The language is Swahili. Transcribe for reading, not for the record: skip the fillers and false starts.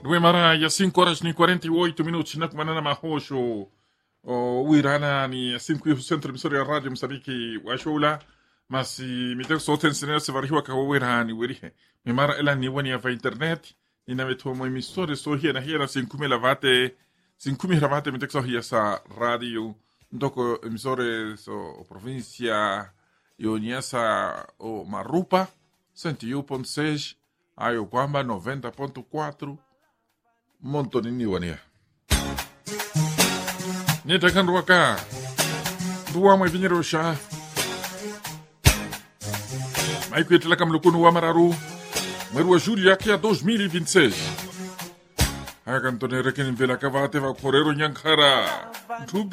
Due mara ya 5 horas ni 48 minutos na kumanana mahosho o irana ni 5 centro emisora ya radio Msabiki wa shoula masi miteko sote nsinera sevariwa ka wirani wirihe mimara ela ni wani ya internet ina metomo emisore so hiya na 5 lavate 5 ravate miteko hiya sa radio ndoko emisore so provincia Ioniasa o Marupa 101.6 ayo kwamba 90.4 montoni ni wania nitakan waka dua mai vinyero sha mai kuitela kam lukunu wa mararu merua julho yake ya 2026 haya kantone rekeni vela kavate va korero nyankara